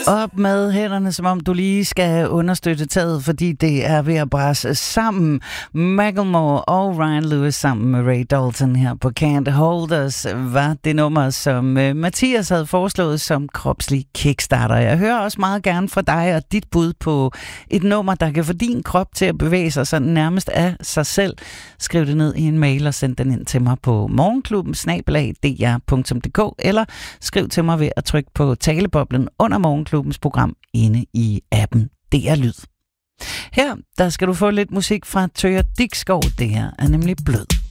Op med hænderne, som om du lige skal understøtte taget, fordi det er ved at brase sammen. Macklemore og Ryan Lewis sammen med Ray Dalton her på Can't Hold Us var det nummer, som Mathias havde foreslået som kropslig kickstarter. Jeg hører også meget gerne fra dig og dit bud på et nummer, der kan få din krop til at bevæge sig sådan nærmest af sig selv. Skriv det ned i en mail og send den ind til mig på morgenklubben@dr.dk eller skriv til mig ved at trykke på taleboblen under Morgenklubbens program inde i appen DR Lyd. Her, der skal du få lidt musik fra Tøger Dikskov. Det her er nemlig Blød.